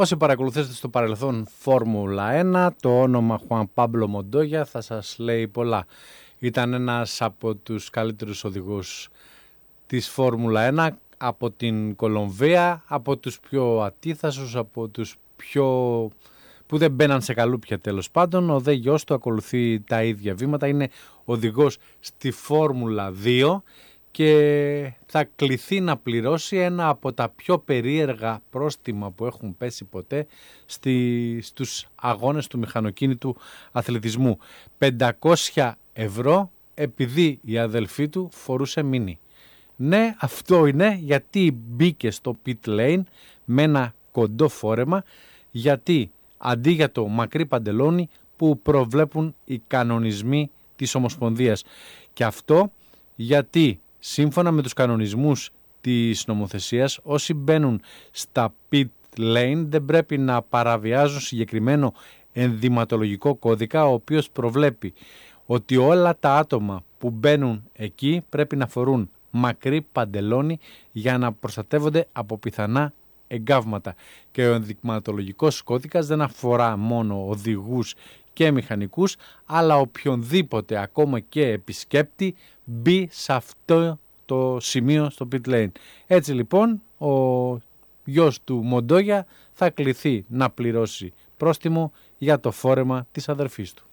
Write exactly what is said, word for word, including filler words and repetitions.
Όσοι παρακολουθήσετε στο παρελθόν Φόρμουλα ένα, το όνομα Χουάν Πάμπλο Μοντόγια θα σας λέει πολλά. Ήταν ένας από τους καλύτερους οδηγούς της Φόρμουλα ένα, από την Κολομβία, από τους πιο ατίθασους, από τους πιο που δεν μπαίναν σε καλούπια τέλος πάντων. Ο δε γιος του ακολουθεί τα ίδια βήματα, είναι οδηγός στη Φόρμουλα δύο και θα κληθεί να πληρώσει ένα από τα πιο περίεργα πρόστιμα που έχουν πέσει ποτέ στη, στους αγώνες του μηχανοκίνητου αθλητισμού. πεντακόσια ευρώ επειδή η αδελφή του φορούσε μίνι. Ναι, αυτό είναι γιατί μπήκε στο pit lane με ένα κοντό φόρεμα, γιατί αντί για το μακρύ παντελόνι που προβλέπουν οι κανονισμοί της Ομοσπονδίας. Και αυτό γιατί σύμφωνα με τους κανονισμούς της νομοθεσίας όσοι μπαίνουν στα pit lane δεν πρέπει να παραβιάζουν συγκεκριμένο ενδυματολογικό κώδικα, ο οποίος προβλέπει ότι όλα τα άτομα που μπαίνουν εκεί πρέπει να φορούν μακρύ παντελόνι για να προστατεύονται από πιθανά εγκάβματα. Και ο ενδυματολογικός κώδικας δεν αφορά μόνο οδηγούς και μηχανικούς, αλλά οποιονδήποτε ακόμα και επισκέπτη μπει σε αυτό το σημείο στο pit lane. Έτσι λοιπόν ο γιος του Μοντόγια θα κληθεί να πληρώσει πρόστιμο για το φόρεμα της αδερφής του.